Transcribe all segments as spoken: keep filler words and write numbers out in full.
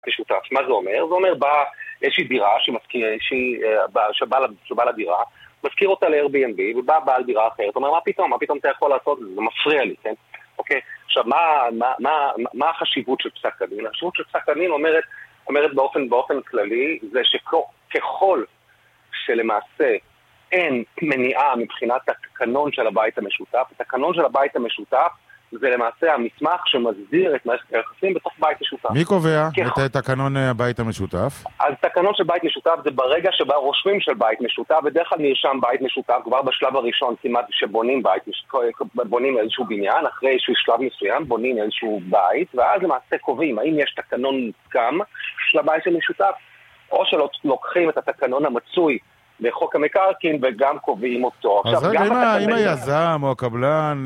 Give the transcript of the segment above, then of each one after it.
משותף. מה זה אומר? זה אומר, בא איזושהי דירה שמזכיר, שבא לדירה, מזכיר אותה ל-Airbnb, ובא בעל דירה אחרת, אומר, מה פתאום? מה פתאום אתה יכול לעשות? זה מפריע לי, כן? אוקיי? עכשיו, מה, מה, מה, מה החשיבות של פסק הדין? החשיבות של פסק הדין אומרת, אומרת באופן, באופן כללי, זה שככל שלמעשה אין מניעה מבחינת התקנון של הבית המשותף, התקנון של הבית המשותף זה למעשה המסמך שמסדיר את מערכת היחסים בתוך בית משותף. מי קובע את תקנון הבית המשותף? אז תקנון של בית משותף זה ברגע שבה רושמים של בית משותף, בדרך כלל נרשם בית משותף כבר בשלב הראשון, כמעט שבונים בית, בונים איזשהו בניין, אחרי איזשהו שלב מסוים, בונים איזשהו בית, ואז למעשה קובעים האם יש תקנון מוסכם של הבית המשותף, או שלא לוקחים את התקנון המצוי בחוק המקרקעין וגם קובעים אותו. אז רגע, אם היזם או הקבלן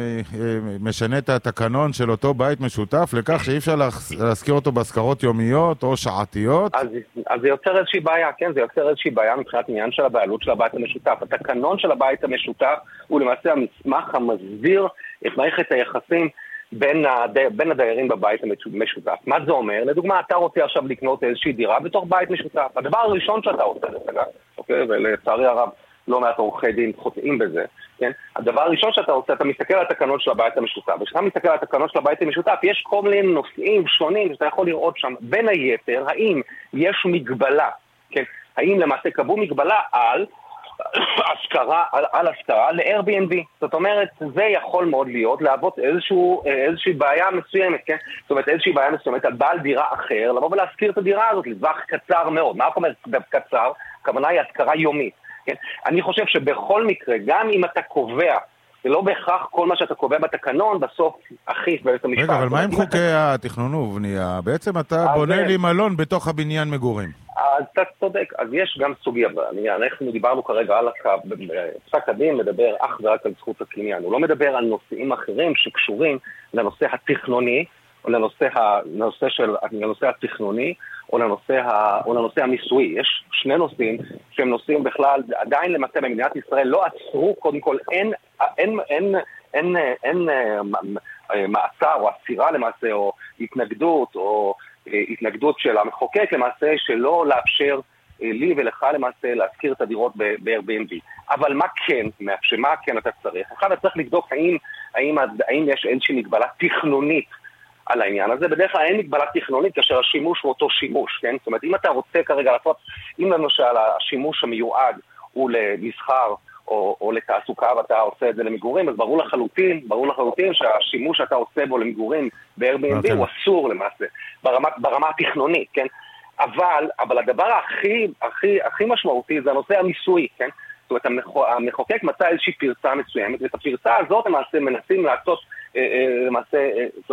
משנה את התקנון של אותו בית משותף לכך שאי אפשר להזכיר אותו בהשכרות יומיות או שעתיות? אז זה יוצר איזושהי בעיה, כן, זה יוצר איזושהי בעיה מבחינת עניין של הבעלות של הבית המשותף. התקנון של הבית המשותף הוא למעשה המסמך המסדיר את מערכת היחסים בין, הד... בין הדיירים בבית המשותף. מה זה אומר? לדוגמה, אתה רוצה עכשיו לקנות איזושהי דירה בתוך בית משותף. הדבר הראשון שאתה עושה, אוקיי? ולצערי הרב, לא מעט עורכי דין חוטאים בזה, כן? הדבר הראשון שאתה עושה, אתה מסתכל על התקנון של הבית המשותף. וכשאתה מסתכל על התקנון של הבית המשותף, יש כל מיני נושאים שונים שאתה יכול לראות שם. בין היתר, האם יש מגבלה, כן? האם למעשה קבעו מגבלה על השכרה, על, על השכרה ל-Airbnb. זאת אומרת, זה יכול מאוד להיות, להוות איזשהו, איזושהי בעיה מסוימת, כן? זאת אומרת, איזושהי בעיה מסוימת על בעל דירה אחר, לבוא ולהזכיר את הדירה הזאת לטווח קצר מאוד. מה אומר קצר? הכוונה היא השכרה יומית, כן? אני חושב שבכל מקרה, גם אם אתה קובע, זה לא בהכרח כל מה שאתה קובע בתקנון, בסוף אחיף בבית המשפט. רגע, אבל מה עם חוקי התכנון ובנייה? בעצם אתה בונה לי מלון בתוך הבניין מגורים. אז אתה צודק, אז יש גם סוגיה, אנחנו דיברנו כרגע על הקו, פסק הדין מדבר אך ורק על זכות הקניין, הוא לא מדבר על נושאים אחרים שקשורים לנושא התכנוני, או לנושא, לנושא, של, לנושא התכנוני, או לנושא, ה, או לנושא המיסוי. יש שני נושאים שהם נושאים בכלל, עדיין למעשה במדינת ישראל לא עצרו, קודם כל, אין, אין, אין, אין, אין, אין מעצר או עצירה למעשה, או התנגדות, או התנגדות של המחוקק למעשה שלא לאפשר לי ולך למעשה להזכיר את הדירות ב-Airbnb. אבל מה כן מאפשר, מה כן אתה צריך? אחד, אתה צריך לבדוק האם, האם, האם יש איזושהי מגבלה תכנונית על העניין הזה. בדרך כלל אין מגבלה תכנונית כאשר השימוש הוא אותו שימוש, כן? זאת אומרת, אם אתה רוצה כרגע לעשות, אם למשל השימוש המיועד הוא למסחר או, או לתעסוקה ואתה עושה את זה למגורים, אז ברור לחלוטין, ברור לחלוטין שהשימוש שאתה עושה בו למגורים ב-Airbnb הוא אסור למעשה, ברמה, ברמה התכנונית, כן? אבל, אבל הדבר הכי, הכי, הכי משמעותי זה הנושא המיסוי, כן? זאת אומרת, המחוקק מצא איזושהי פרצה מסוימת, ואת הפרצה הזאת למעשה מנסים לעשות, למעשה,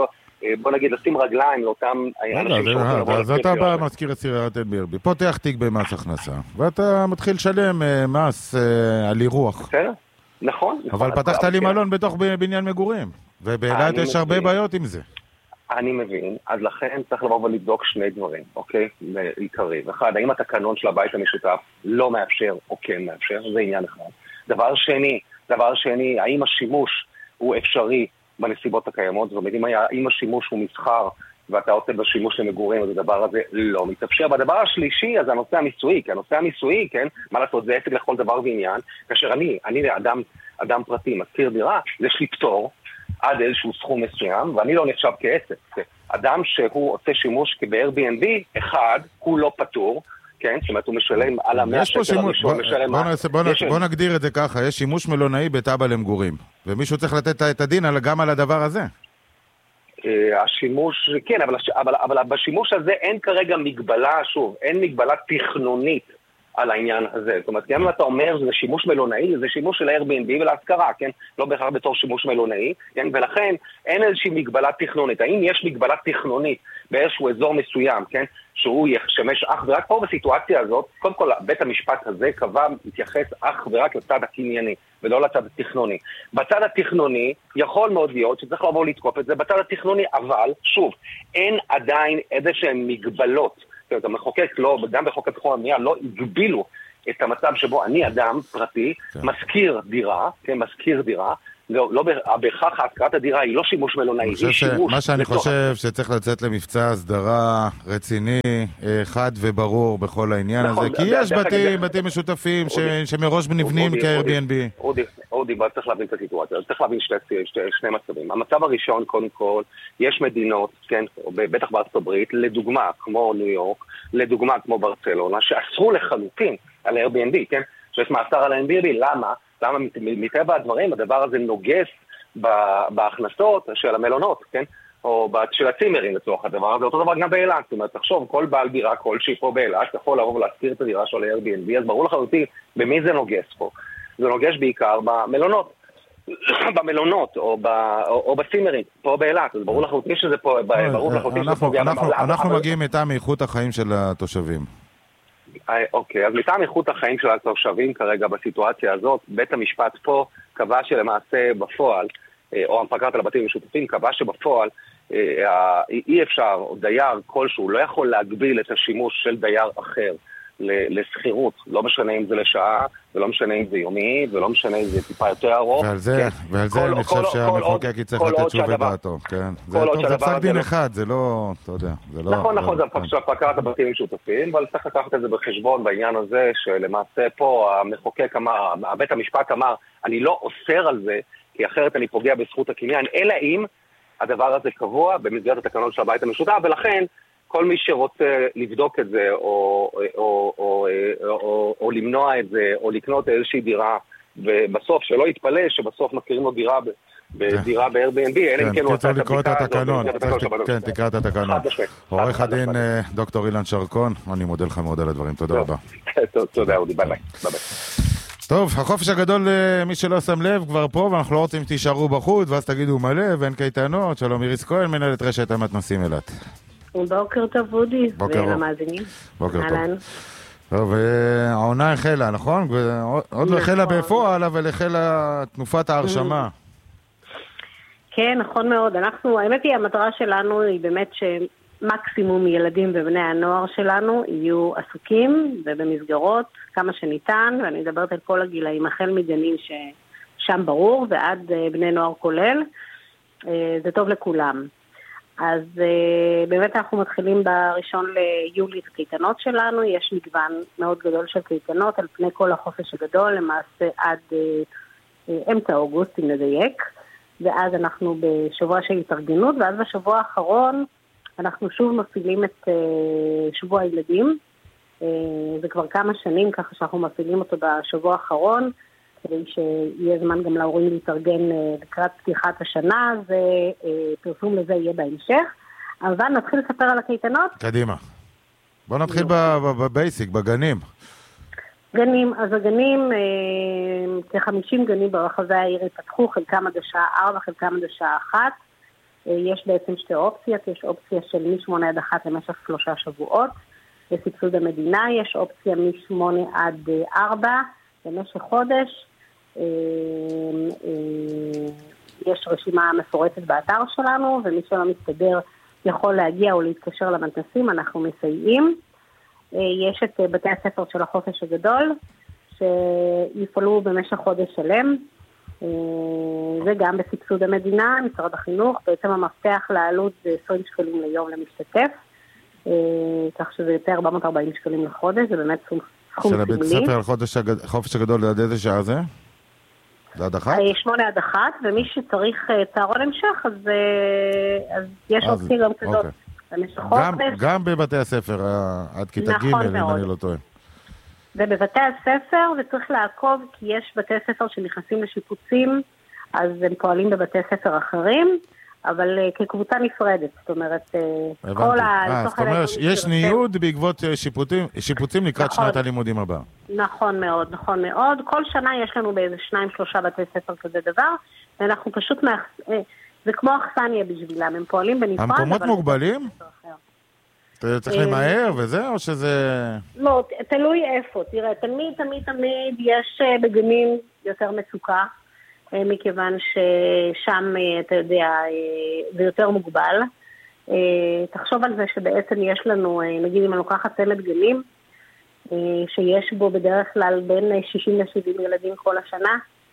בוא נגיד, לשים רגליים לאותם אנשים שרוצים. אז אתה בא, מזכיר את סירת Airbnb, פותח תיק במס הכנסה, ואתה מתחיל לשלם מס על אירוח. נכון. אבל פתחת לי מלון בתוך בניין מגורים, ובאילת יש הרבה בעיות עם זה. אני מבין, אז לכן צריך לבוא ולבדוק שני דברים, אוקיי? עיקרי. אחד, האם התקנון של הבית המשותף לא מאפשר או כן מאפשר? זה עניין אחד. דבר שני, דבר שני, האם השימוש הוא אפשרי בנסיבות הקיימות? זאת אומרת, אם השימוש הוא מסחר ואתה עושה בשימוש למגורים, אז הדבר הזה לא מתאפשר. והדבר השלישי, אז הנושא המיסויי, כי הנושא המיסויי, כן, מה לעשות, זה עסק לכל דבר ועניין, כאשר אני, אני אדם, אדם פרטי, מזכיר דירה, יש לי פטור עד איזשהו סכום מסוים, ואני לא נחשב כעסק. אדם שהוא עושה שימוש ב-Airbnb, אחד, הוא לא פטור, כן? זאת אומרת, הוא משלם על המאה שקל הראשון, משלם... בוא נגדיר את זה ככה, יש שימוש מלונאי בטאבה למגורים, ומישהו צריך לתת את הדין גם על הדבר הזה. השימוש, כן, אבל, אבל, אבל בשימוש הזה אין כרגע מגבלה, שוב, אין מגבלה תכנונית על העניין הזה. זאת אומרת, גם אם אתה אומר שזה שימוש מלונאי, זה שימוש של Airbnb ולהשכרה, כן? לא בהכרח בתור שימוש מלונאי, כן? ולכן אין איזושהי מגבלה תכנונית. האם יש מגבלה תכנונית באיזשהו אזור מסוים, כן? שהוא ישמש אך ורק פה בסיטואציה הזאת, קודם כל, בית המשפט הזה קבע, מתייחס אך ורק לצד הקנייני, ולא לצד התכנוני. בצד התכנוני, יכול מאוד להיות שצריך לבוא לתקוף את זה בצד התכנוני, אבל, שוב, אין עדיין איזשהם מגבלות. זאת אומרת, המחוקק לא, גם בחוק התכנון והבנייה, לא הגבילו את המצב שבו אני אדם פרטי, מזכיר דירה, כן, מזכיר דירה, לא, לא בהכרח השכרת הדירה היא לא שימוש מלונאי, היא שימוש. מה שאני חושב שצריך לצאת למבצע הסדרה רציני, חד וברור בכל העניין הזה, כי יש בתים, בתים משותפים שמראש נבנים כ-Airbnb. אודי, צריך להבין את הסיטואציה, צריך להבין שני מצבים. המצב הראשון, קודם כל, יש מדינות, כן, בטח בארצות הברית, לדוגמה כמו ניו יורק, לדוגמה כמו ברצלונה, שאסרו לחלוטין על Airbnb, כן, שיש מאסר על Airbnb, למה? למה מטבע הדברים הדבר הזה נוגס בהכנסות של המלונות, כן? או של הצימרים לצורך הדבר הזה, אותו דבר גם באילת. זאת אומרת, תחשוב, כל בעל דירה, כל שיפו באילת, יכול לבוא ולהזכיר את הדירה שלו ל-Airbnb, אז ברור לחלוטין במי זה נוגס פה. זה נוגש בעיקר במלונות, במלונות או, ב, או, או בצימרים, פה באילת. אז ברור לחלוטין שזה פה, ברור לחלוטין שזה פוגע. אנחנו מגיעים מטעם איכות החיים של התושבים. אוקיי, אז מטעם איכות החיים של התושבים כרגע בסיטואציה הזאת, בית המשפט פה קבע שלמעשה בפועל, או המפקחת על הבתים המשותפים, קבע שבפועל אי אפשר, או דייר כלשהו, לא יכול להגביל את השימוש של דייר אחר לסחירות, לא משנה אם זה לשעה, ולא משנה אם זה יומי, ולא משנה אם זה טיפה יותר ארוך. ועל זה, ועל זה אני חושב שהמחוקק יצטרך לתת שוב את דעתו, כן. זה פסק דין אחד, זה לא, אתה יודע, זה לא... נכון, נכון, זה הפקרת הבתים המשותפים, אבל צריך לקחת את זה בחשבון בעניין הזה, שלמעשה פה המחוקק אמר, בית המשפט אמר, אני לא אוסר על זה, כי אחרת אני פוגע בזכות הקניין, אלא אם הדבר הזה קבוע במסגרת התקנון של הבית המשותף, ולכן כל מי שרוצה לבדוק את זה, או, או, או, או, או, או למנוע את זה, או לקנות איזושהי דירה, ובסוף, שלא יתפלא שבסוף מכירים לו דירה, בדירה ב-Airbnb, אלא אם כן הוא עושה את לקרוא את התקנון. כן, תקרא את התקנון. עורך הדין דוקטור אילן שרקון, אני מודה לך מאוד על הדברים, תודה רבה. תודה, אודי, ביי ביי. טוב, החופש הגדול, מי שלא שם לב, כבר פה, ואנחנו לא רוצים שתישארו בחוץ, ואז תגידו מלא, ואין קייטנות. שלום, איריס כהן, מנהלת רשת המתנ"סים אילת. בוקר טוב, אודי. בוקר טוב. בוקר טוב. טוב, העונה החלה, נכון? עוד לא החלה בפועל, אבל החלה תנופת ההרשמה. כן, נכון מאוד. אנחנו, האמת היא, המטרה שלנו היא באמת שמקסימום ילדים ובני הנוער שלנו יהיו עסוקים ובמסגרות כמה שניתן, ואני מדברת על כל הגילאים, החל מגנים ששם ברור ועד בני נוער כולל. זה טוב לכולם. אז uh, באמת אנחנו מתחילים בראשון ליולי את הקייטנות שלנו, יש מגוון מאוד גדול של קייטנות על פני כל החופש הגדול, למעשה עד uh, uh, אמצע אוגוסט, אם נדייק, ואז אנחנו בשבוע של התארגנות, ואז בשבוע האחרון אנחנו שוב מפעילים את uh, שבוע הילדים, uh, זה כבר כמה שנים ככה שאנחנו מפעילים אותו בשבוע האחרון, כדי שיהיה זמן גם להורים להתארגן לקראת פתיחת השנה, ופרסום לזה יהיה בהמשך. אבל נתחיל לספר על הקייטנות. קדימה. בוא נתחיל בבייסיק, בגנים. גנים, אז הגנים, כ-חמישים גנים ברחבי העיר יפתחו, חלקם עד השעה ארבע, חלקם עד השעה אחת. יש בעצם שתי אופציות, יש אופציה של משמונה עד אחת למשך שלושה שבועות. בסבסוד המדינה יש אופציה משמונה עד ארבע למשך חודש. יש רשימה מפורטת באתר שלנו, ומי שלא מסתדר יכול להגיע או להתקשר למתנ"סים, אנחנו מסייעים. יש את בתי הספר של החופש הגדול, שיפעלו במשך חודש שלם, וגם בסבסוד המדינה, משרד החינוך, בעצם המפתח לעלות זה עשרים שקלים ליום למשתתף, כך שזה יותר ארבע מאות וארבעים שקלים לחודש, זה באמת סכום סכום סמלי. של הבית ספר החופש הגדול עד איזה שעה זה? זה עד אחת? שמונה עד אחת, ומי שצריך צהרון המשך, אז יש אופציה גם כזאת. גם בבתי הספר, עד כיתה ג' אם אני לא טועה. ובבתי הספר, וצריך לעקוב, כי יש בתי ספר שנכנסים לשיפוצים, אז הם פועלים בבתי ספר אחרים, אבל כקבוצה נפרדת, זאת אומרת, כל ה... זאת אומרת, יש ניוד בעקבות שיפוצים לקראת שנת הלימודים הבאה. נכון מאוד, נכון מאוד. כל שנה יש לנו באיזה שניים, שלושה בתי ספר כזה דבר, ואנחנו פשוט, זה כמו אכסניה בשבילם, הם פועלים בנפרד. המקומות מוגבלים? צריך למהר וזה, או שזה... לא, תלוי איפה. תראה, תמיד, תמיד, תמיד יש בגנים יותר מצוקה, מכיוון ששם, אתה יודע, זה יותר מוגבל. תחשוב על זה שבעצם יש לנו, נגיד אם אני לוקחת צמד גנים, שיש בו בדרך כלל בין שישים לשבעים ילדים כל השנה,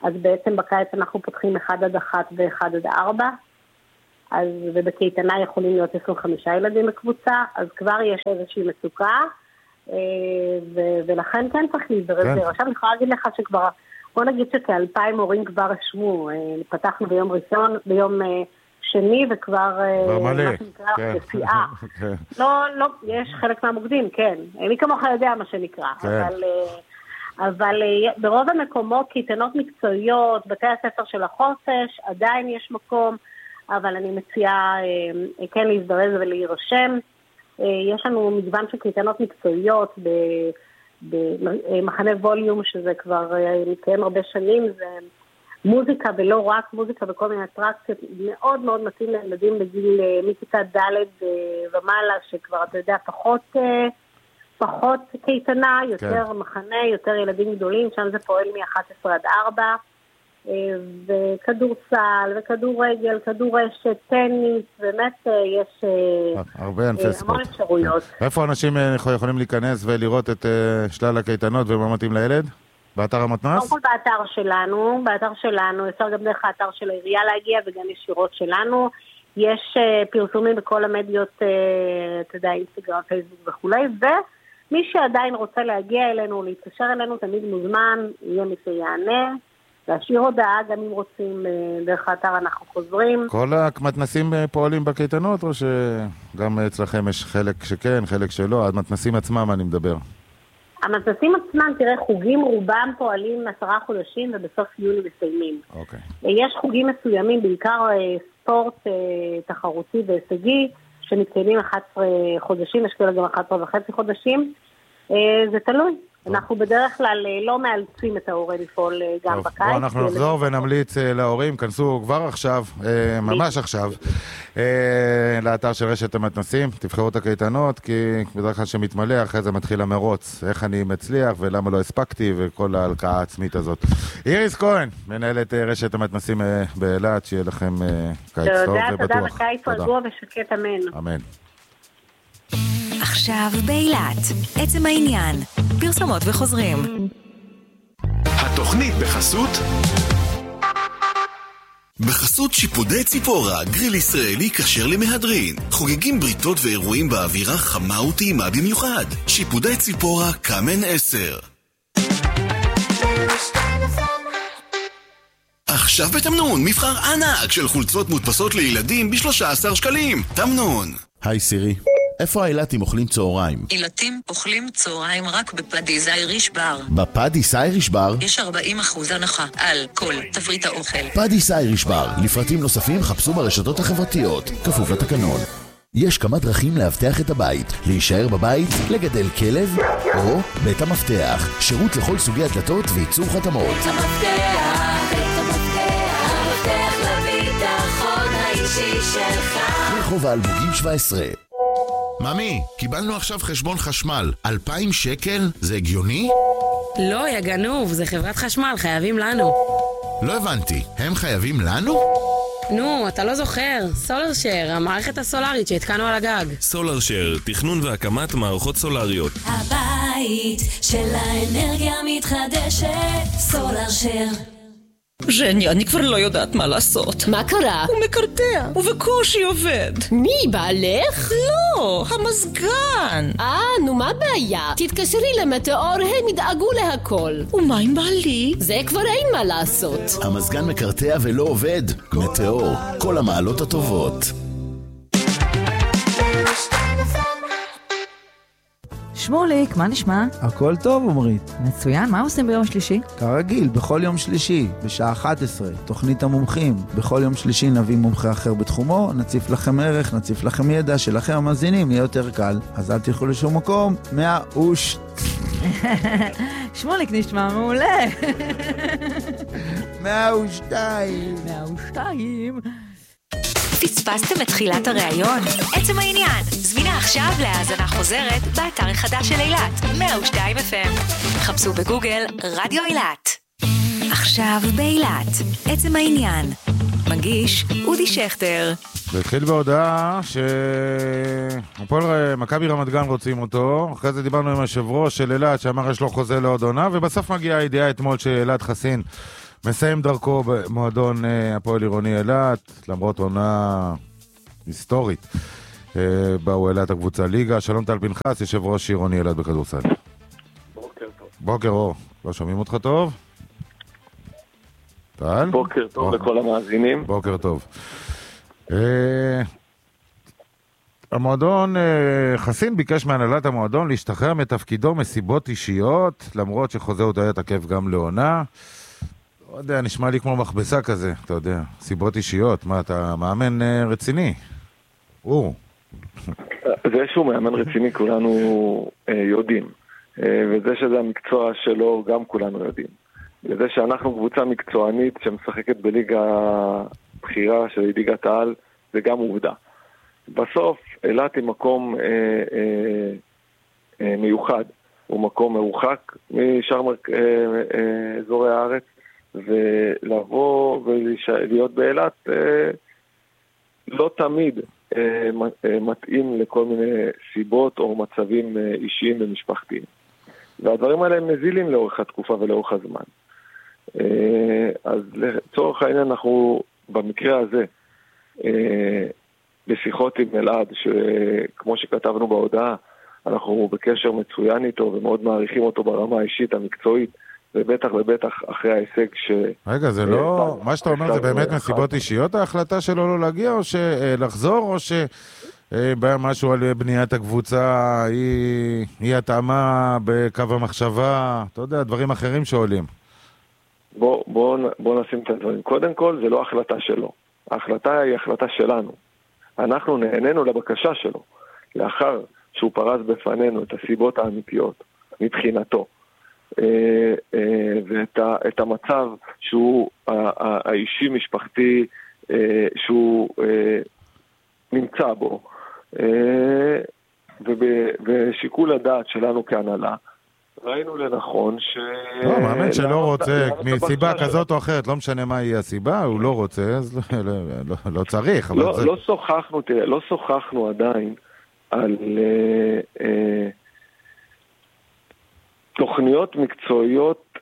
אז בעצם בקיץ אנחנו פותחים אחד עד אחת ואחד עד ארבע, אז ובקייטנה יכולים להיות עשרים וחמישה ילדים בקבוצה, אז כבר יש איזושהי מצוקה, ו- ולכן כן צריך להזדרז. כן. עכשיו אני יכולה להגיד לך שכבר, בוא נגיד שכאלפיים הורים כבר רשמו, פתחנו ביום ראשון, ביום שני, וכבר מלא. מה שנקרא בשיאה. לא, לא, יש חלק מהמוקדים, כן. מי כמוך יודע מה שנקרא, כן. אבל... אבל ברוב המקומות, קייטנות מקצועיות, בתי הספר של החופש, עדיין יש מקום, אבל אני מציעה כן להזדרז ולהירשם. יש לנו מגוון של קייטנות מקצועיות במחנה ווליום, שזה כבר מתקיים הרבה שנים, זה מוזיקה ולא רק מוזיקה וכל מיני אטרקציות, מאוד מאוד מתאים לילדים בגיל מכיתה ד' ומעלה, שכבר אתה יודע פחות... פחות קייטנה, יותר כן. מחנה, יותר ילדים גדולים, שם זה פועל מ-אחת עשרה עד ארבע, וכדורסל, וכדורגל, כדורשת, טניס, באמת יש הרבה ענפי ספורט. המון אפשרויות. כן. איפה אנשים יכולים להיכנס ולראות את שלל הקייטנות ומה מתאים לילד? באתר המתנ"ס? קודם כל באתר שלנו, באתר שלנו, אפשר גם דרך האתר של העירייה להגיע וגם ישירות שלנו. יש פרסומים בכל המדיות, אתה יודע, אינסטגרם, פייסבוק וכולי, ו... מי שעדיין רוצה להגיע אלינו, להתקשר אלינו, תמיד מוזמן, יהיה מי שיענה, להשאיר הודעה, גם אם רוצים דרך האתר אנחנו חוזרים. כל המתנסים פועלים בקייטנות, או שגם אצלכם יש חלק שכן, חלק שלא? המתנסים עצמם אני מדבר. המתנסים עצמם, תראה, חוגים רובם פועלים עשרה חודשים, ובסוף יולי מסיימים. אוקיי. יש חוגים מסוימים, בעיקר ספורט תחרותי והישגי, שמתקיימים אחד עשר חודשים, יש כאלה גם אחד עשר וחצי חודשים, זה תלוי. אנחנו בדרך כלל לא מאלצים את ההורה לפעול גם בקיץ. בואו אנחנו נחזור ונמליץ להורים, כנסו כבר עכשיו, ממש עכשיו, לאתר של רשת המתנסים, תבחרו את הקייטנות, כי בדרך כלל שמתמלא, אחרי זה מתחיל המרוץ, איך אני מצליח ולמה לא הספקתי, וכל ההלקאה העצמית הזאת. איריס כהן, מנהלת רשת המתנסים באילת, שיהיה לכם קיץ טוב ובטוח. תודה, תודה, וקיץ רגוע ושקט, אמן. אמן. עכשיו באילת, עצם העניין, פרסומות וחוזרים. התוכנית בחסות בחסות שיפודי ציפורה, גריל ישראלי כשר למהדרין. חוגגים בריתות ואירועים באווירה חמה וטעימה במיוחד. שיפודי ציפורה, קאמן עשר. עכשיו בתמנון, מבחר ענק של חולצות מודפסות לילדים ב-שלושה עשר שקלים. תמנון. היי סירי, איפה האילתים אוכלים צהריים? אילתים אוכלים צהריים רק בפאדיס אייריש בר. בפאדיס אייריש בר? יש ארבעים אחוז הנחה על כל תפריט האוכל. פאדיס אייריש בר. לפרטים נוספים חפשו ברשתות החברתיות, כפוף לתקנון. יש כמה דרכים להבטח את הבית, להישאר בבית, לגדל כלב, או בית המפתח, שירות לכל סוגי הדלתות וייצור חתמות. המפתח, בית המפתח, המפתח לביטחון האישי שלך. רחוב האלמוגים שבע עשרה. ממי, קיבלנו עכשיו חשבון חשמל, אלפיים שקל? זה הגיוני? לא, יא גנוב, זה חברת חשמל, חייבים לנו. לא הבנתי, הם חייבים לנו? נו, אתה לא זוכר, סולר שייר, המערכת הסולרית שהתקנו על הגג. סולר שייר, תכנון והקמת מערכות סולריות. הבית של האנרגיה מתחדשת, סולר שייר. ז'ני, אני כבר לא יודעת מה לעשות. מה קרה? הוא מקרטע, ובקושי עובד. מי, בעלך? לא, המזגן. אה, נו מה הבעיה? תתקשרי למטאור, הם ידאגו להכל. ומה עם בעלי? זה כבר אין מה לעשות. המזגן מקרטע ולא עובד. מטאור, כל המעלות הטובות. שמוליק, מה נשמע? הכל טוב, עומרית. מצוין, מה עושים ביום שלישי? כרגיל, בכל יום שלישי, בשעה אחת עשרה, תוכנית המומחים. בכל יום שלישי נביא מומחה אחר בתחומו, נציף לכם ערך, נציף לכם ידע, שלכם המאזינים יהיה יותר קל. אז אל תלכו לשום מקום, מאה וש... שמוליק נשמע מעולה. מאה ושתיים. מאה ושתיים. פספסתם את תחילת הראיון? עצם העניין, זמינה עכשיו להאזנה חוזרת באתר החדש של אילת, מאה ושתיים אף אם. חפשו בגוגל רדיו אילת. עכשיו באילת, עצם העניין. מגיש אודי שכטר. והתחיל בהודעה שהפועל מכבי רמת גן רוצים אותו. אחרי זה דיברנו עם היושב ראש של אילת שאמר יש לו חוזה לעוד עונה, ובסוף מגיעה הידיעה אתמול שאלעד חסין מסיים דרכו במועדון הפועל עירוני אילת, למרות עונה היסטורית. באו אילת הקבוצה ליגה. שלום טל פנחס, יושב ראש עירוני אילת בכדורסל. בוקר טוב. בוקר אור, לא שומעים אותך טוב? טל? בוקר טוב לכל המאזינים. בוקר טוב. המועדון, חסין ביקש מהנהלת המועדון להשתחרר מתפקידו מסיבות אישיות, למרות שחוזה עוד היה תקף גם לעונה. לא יודע, נשמע לי כמו מכבסה כזה, אתה יודע, סיבות אישיות. מה, אתה מאמן רציני? או. זה שהוא מאמן רציני כולנו יודעים, וזה שזה המקצוע שלו גם כולנו יודעים. וזה שאנחנו קבוצה מקצוענית שמשחקת בליגה בחירה של ליגת העל, זה גם עובדה. בסוף אילת היא מקום אה, אה, אה, מיוחד, הוא מקום מרוחק משאר אה, אה, אזורי הארץ, ולבוא ולהיות באילת אה, לא תמיד אה, מתאים לכל מיני סיבות או מצבים אה, אישיים ומשפחתיים. והדברים האלה הם מזילים לאורך התקופה ולאורך הזמן. אה, אז לצורך העניין אנחנו במקרה הזה אה, בשיחות עם אלעד, שכמו שכתבנו בהודעה, אנחנו בקשר מצוין איתו ומאוד מעריכים אותו ברמה האישית המקצועית, ובטח ובטח אחרי ההישג ש... רגע, זה לא... מה שאתה אומר זה באמת מסיבות אישיות ההחלטה שלו לא להגיע, או שלחזור, או שבא משהו על בניית הקבוצה, היא התאמה בקו המחשבה, אתה יודע, דברים אחרים שעולים. בוא, בוא, בוא נשים את הדברים. קודם כל, זה לא החלטה שלו. ההחלטה היא החלטה שלנו. אנחנו נהנינו לבקשה שלו, לאחר שהוא פרס בפנינו את הסיבות האמיתיות מבחינתו, ואת המצב שהוא האישי משפחתי שהוא נמצא בו, ובשיקול הדעת שלנו כהנהלה, ראינו לנכון ש... לא, מאמן שלא רוצה, מסיבה כזאת או אחרת, לא משנה מה היא הסיבה, הוא לא רוצה, אז לא צריך. לא שוחחנו, תראה, לא שוחחנו עדיין על תוכניות מקצועיות,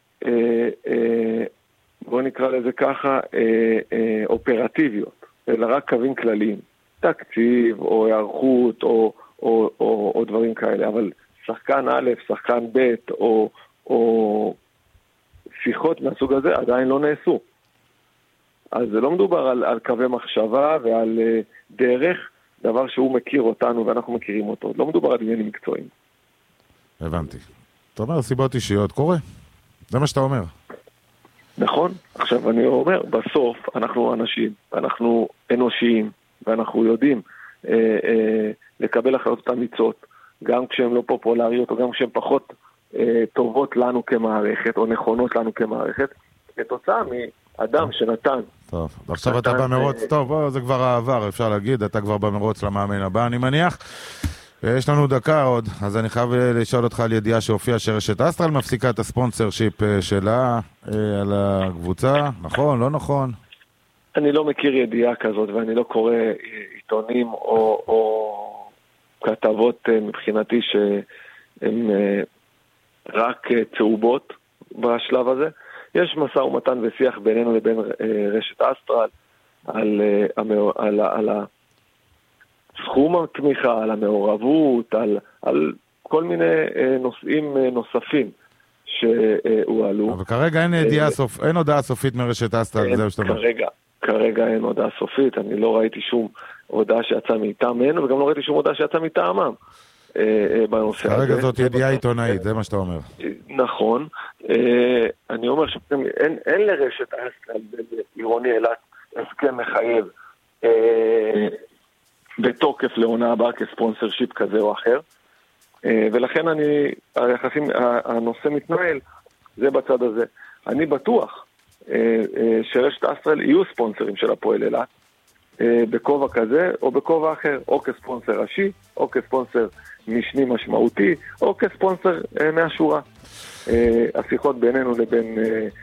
בוא נקרא לזה ככה, אופרטיביות, אלא רק קווים כלליים, תקציב או הערכות או דברים כאלה, אבל שחקן א', שחקן ב', או, או שיחות מהסוג הזה עדיין לא נעשו. אז זה לא מדובר על, על קווי מחשבה ועל uh, דרך, דבר שהוא מכיר אותנו ואנחנו מכירים אותו. לא מדובר על עניינים מקצועיים. הבנתי. אתה אומר, סיבות אישיות, קורה. זה מה שאתה אומר. נכון. עכשיו אני אומר, בסוף אנחנו אנשים, אנחנו אנושיים, ואנחנו יודעים uh, uh, לקבל החלטות אמיצות, גם כשהן לא פופולריות, או גם כשהן פחות אה, טובות לנו כמערכת, או נכונות לנו כמערכת, כתוצאה מאדם שנתן. טוב, עכשיו אתה במרוץ, טוב, בוא, זה כבר העבר, אפשר להגיד, אתה כבר במרוץ למאמן הבא, אני מניח. יש לנו דקה עוד, אז אני חייב לשאול אותך על ידיעה שהופיעה שרשת אסטרל מפסיקה את הספונסר שיפ שלה אה, על הקבוצה, נכון, לא נכון? אני לא מכיר ידיעה כזאת, ואני לא קורא עיתונים או... או... כתבות מבחינתי שהן רק צהובות בשלב הזה. יש משא ומתן ושיח בינינו לבין רשת אסטרל על, על, על סכום התמיכה, על המעורבות, על, על כל מיני נושאים נוספים שהועלו. אבל כרגע אין, סופ... אין הודעה סופית מרשת אסטרל, זה שאתה אומר. כרגע, כרגע אין הודעה סופית, אני לא ראיתי שום הודעה שיצאה מטעמנו, וגם לא ראיתי שום הודעה שיצאה מטעמם בנושא הזה. כרגע זאת ידיעה עיתונאית, זה מה שאתה אומר. נכון. אני אומר שאין לרשת אסטרל בעירוני אילת הסכם מחייב בתוקף לעונה הבאה כספונסר שיפ כזה או אחר, ולכן אני, היחסים, הנושא מתנהל, זה בצד הזה. אני בטוח שרשת אסטרל יהיו ספונסרים של הפועל אילת, בכובע כזה או בכובע אחר, או כספונסר ראשי, או כספונסר משני משמעותי, או כספונסר מהשורה. השיחות בינינו לבין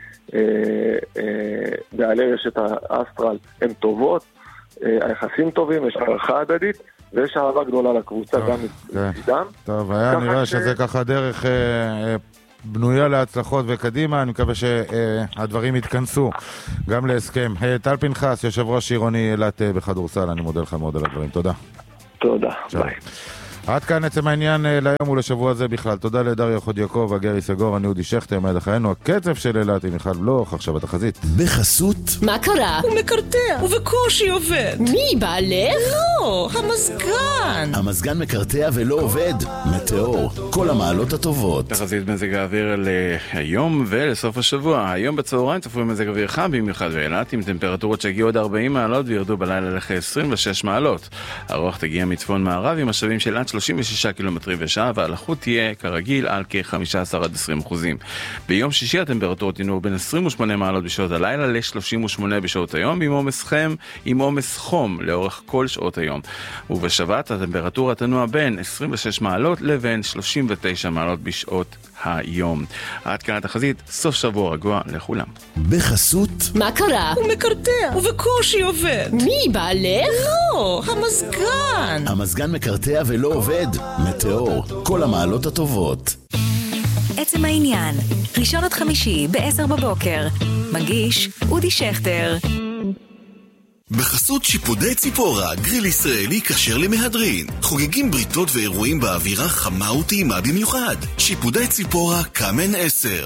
בעלי רשת האסטרל הן טובות, היחסים טובים, יש הערכה הדדית, ויש אהבה גדולה לקבוצה גם מצדם. טוב, היה נראה שזה ככה דרך בנויה להצלחות וקדימה, אני מקווה שהדברים יתכנסו גם להסכם. טל פנחס, יושב ראש עירוני אילת בכדורסל, אני מודה לך מאוד על הדברים, תודה. תודה, ביי. עד כאן עצם העניין להיום ולשבוע הזה בכלל. תודה לדריה חודייקוב, הגרי סגור, אני אודי שכטר, מיד החיינו, הקצב של אילת עם מיכל בלוך, עכשיו התחזית. בחסות. מה קרה? הוא מקרטע, ובקושי עובד. מי, בעלך? לא, המזגן. המזגן מקרטע ולא עובד. מטאור, כל המעלות הטובות. תחזית מזג האוויר להיום ולסוף השבוע. היום בצהריים צפוי מזג אוויר חם במיוחד באילת, עם טמפרטורות שהגיעו עד ארבעים מעלות וירדו בלילה לכ-עשרים ושש מעלות. הרוח תגיע מצפון מערב עם משאבים של עד שלושים ושישה קילומטרים בשעה, והלחות תהיה כרגיל על כ-חמישה עשר עד עשרים אחוזים. ביום שישי הטמפרטורות ינועו בין עשרים ושמונה מעלות בשעות הלילה ל-שלושים ושמונה בשעות היום, עם עומס חם, עם עומס חום לאורך כל שעות היום. ובשבת הטמפרטורה תנוע בין עשרים ושש מעלות לבין שלושים ותשע מעלות בשעות היום. עד כאן התחזית, סוף שבוע רגוע לכולם. בחסות. מה קרה? הוא מקרטע, ובקושי עובד. מי, בעלך? לא, המזגן. המזגן מקרטע ולא עובד. מטאור, כל המעלות הטובות. עצם העניין, ראשון עד חמישי ב-עשר בבוקר. מגיש אודי שכטר. בחסות שיפודי ציפורה, גריל ישראלי כשר למהדרין. חוגגים בריתות ואירועים באווירה חמה וטעימה במיוחד. שיפודי ציפורה, קאמן עשר.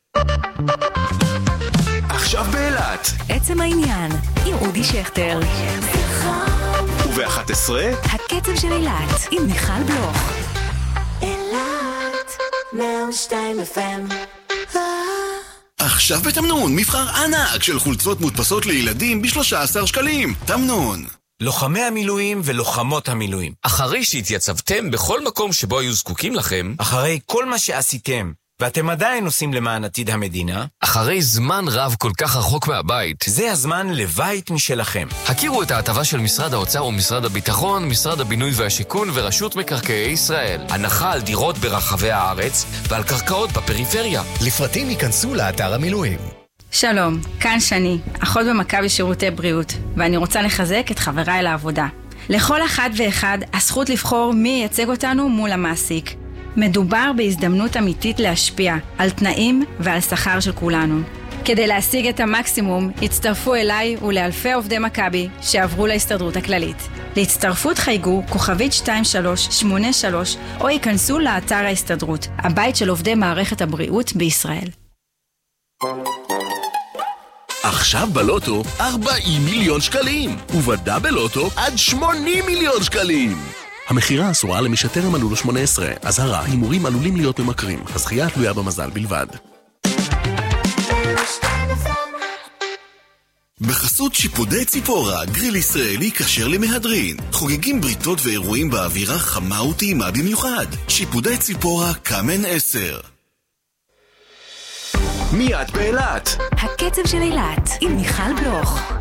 עכשיו באילת. עצם העניין, עם אודי שכטר. וב-אחת עשרה, הקצב של אילת, עם מיכל בלוך. אילת, מאה ושתיים אף אם. עכשיו בתמנון, מבחר ענק של חולצות מודפסות לילדים ב-שלושה עשר שקלים. תמנון. לוחמי המילואים ולוחמות המילואים. אחרי שהתייצבתם בכל מקום שבו היו זקוקים לכם, אחרי כל מה שעשיתם, ואתם עדיין עושים למען עתיד המדינה, אחרי זמן רב כל כך רחוק מהבית, זה הזמן לבית משלכם. הכירו את ההטבה של משרד האוצר ומשרד הביטחון, משרד הבינוי והשיכון ורשות מקרקעי ישראל. הנחה על דירות ברחבי הארץ ועל קרקעות בפריפריה. לפרטים ייכנסו לאתר המילואים. שלום, כאן שני, אחות במכבי שירותי בריאות, ואני רוצה לחזק את חבריי לעבודה. לכל אחד ואחד הזכות לבחור מי ייצג אותנו מול המעסיק. מדובר בהזדמנות אמיתית להשפיע על תנאים ועל שכר של כולנו. כדי להשיג את המקסימום, הצטרפו אליי ולאלפי עובדי מכבי שעברו להסתדרות הכללית. להצטרפות חייגו כוכבית שתיים שלוש שמונה שלוש או ייכנסו לאתר ההסתדרות, הבית של עובדי מערכת הבריאות בישראל. עכשיו בלוטו ארבעים מיליון שקלים, ובדאבל לוטו עד שמונים מיליון שקלים. המחירה אסורה למי שטרם מלאו לו שמונה עשרה. אזהרה, הימורים עלולים להיות ממכרים. הזכייה תלויה במזל בלבד. בחסות שיפודי ציפורה, גריל ישראלי כשר למהדרין. חוגגים בריתות ואירועים באווירה חמה וטעימה במיוחד. שיפודי ציפורה, קאמן עשר. מיד באילת. הקצב של אילת עם מיכל בלוך.